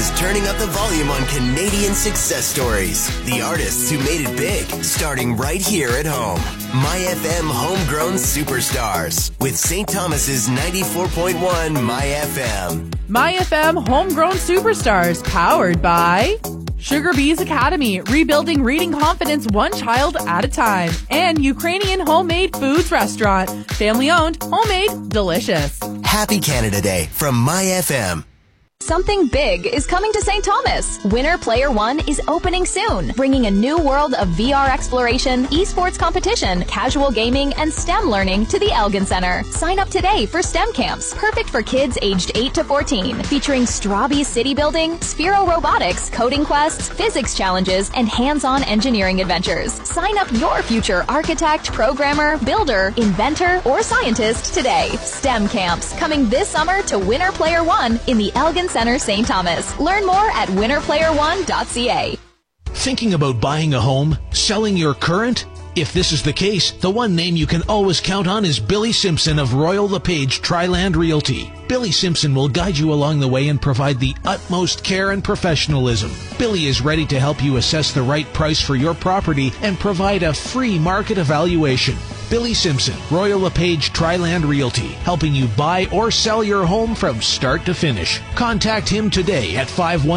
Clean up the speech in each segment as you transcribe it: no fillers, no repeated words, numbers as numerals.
is turning up the volume on Canadian success stories. The artists who made it big, starting right here at home. My FM Homegrown Superstars with St. Thomas's 94.1 My FM. My FM Homegrown Superstars, powered by Sugar Bees Academy, rebuilding reading confidence one child at a time. And Ukrainian Homemade Foods Restaurant, family-owned, homemade, delicious. Happy Canada Day from My FM. Something big is coming to St. Thomas. Winner Player One is opening soon, bringing a new world of VR exploration, esports competition, casual gaming, and STEM learning to the Elgin Center. Sign up today for STEM camps, perfect for kids aged 8 to 14, featuring Straubby city building, Sphero robotics, coding quests, physics challenges, and hands-on engineering adventures. Sign up your future architect, programmer, builder, inventor, or scientist today. STEM camps coming this summer to Winner Player One in the Elgin Center, St. Thomas. Learn more at winnerplayer1.ca. Thinking about buying a home? Selling your current? If this is the case, the one name you can always count on is Billy Simpson of Royal LePage Triland Realty. Billy Simpson will guide you along the way and provide the utmost care and professionalism. Billy is ready to help you assess the right price for your property and provide a free market evaluation. Billy Simpson, Royal LePage Triland Realty, helping you buy or sell your home from start to finish. Contact him today at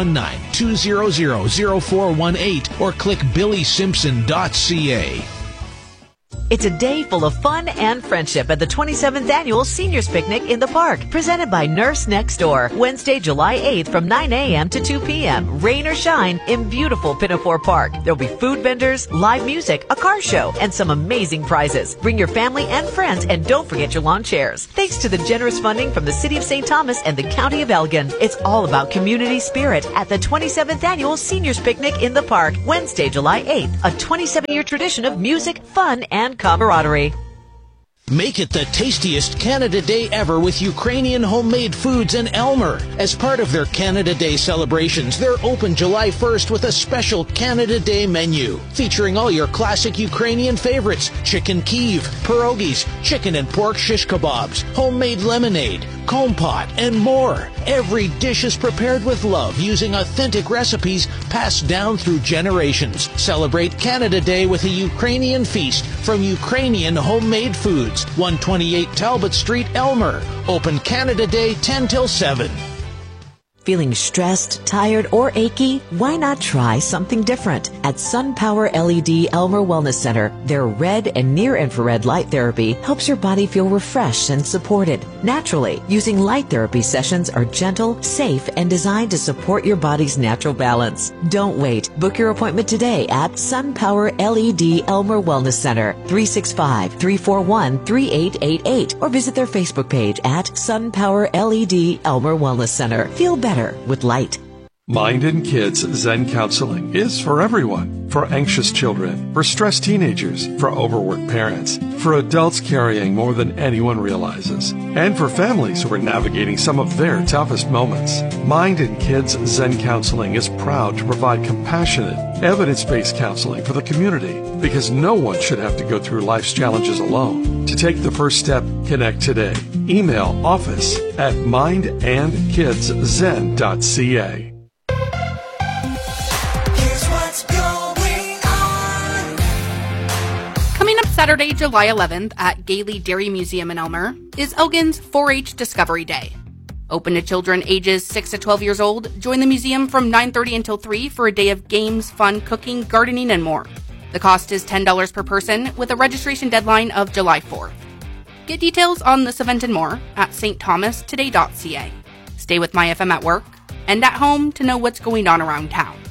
519-200-0418 or click billysimpson.ca. It's a day full of fun and friendship at the 27th Annual Seniors Picnic in the Park, presented by Nurse Next Door, Wednesday, July 8th from 9 a.m. to 2 p.m., rain or shine, in beautiful Pinafore Park. There'll be food vendors, live music, a car show, and some amazing prizes. Bring your family and friends, and don't forget your lawn chairs. Thanks to the generous funding from the City of St. Thomas and the County of Elgin, it's all about community spirit at the 27th Annual Seniors Picnic in the Park, Wednesday, July 8th, a 27-year tradition of music, fun, and camaraderie. Make it the tastiest Canada Day ever with Ukrainian homemade foods in Elmer. As part of their Canada Day celebrations, they're open July 1st with a special Canada Day menu featuring all your classic Ukrainian favorites: chicken Kyiv, pierogies, chicken and pork shish kebabs, homemade lemonade, kompot, and more. Every dish is prepared with love using authentic recipes passed down through generations. Celebrate Canada Day with a Ukrainian feast from Ukrainian Homemade Foods, 128 Talbot Street, Elmer. Open Canada Day 10 till 7. Feeling stressed, tired, or achy? Why not try something different? At SunPower LED Elmer Wellness Center, their red and near-infrared light therapy helps your body feel refreshed and supported naturally. Using light therapy sessions are gentle, safe, and designed to support your body's natural balance. Don't wait. Book your appointment today at SunPower LED Elmer Wellness Center, 365-341-3888, or visit their Facebook page at SunPower LED Elmer Wellness Center. Feel better with light. Mind and Kids Zen Counseling is for everyone. For anxious children, for stressed teenagers, for overworked parents, for adults carrying more than anyone realizes, and for families who are navigating some of their toughest moments. Mind and Kids Zen Counseling is proud to provide compassionate, evidence-based counseling for the community, because no one should have to go through life's challenges alone. To take the first step, connect today. Email office@mindandkidszen.ca. Coming up Saturday, July 11th at Gailey Dairy Museum in Elmer is Elgin's 4-H Discovery Day. Open to children ages 6 to 12 years old. Join the museum from 9:30 until 3 for a day of games, fun, cooking, gardening, and more. The cost is $10 per person with a registration deadline of July 4th. Get details on this event and more at stthomastoday.ca. Stay with My FM at work and at home to know what's going on around town.